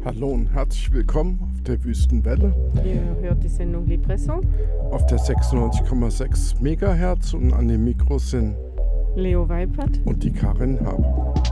Hallo und herzlich willkommen auf der Wüstenwelle. Ihr hört die Sendung Lipresso. Auf der 96,6 Megahertz und an dem Mikro sind Leo Weipert und die Karin Hab.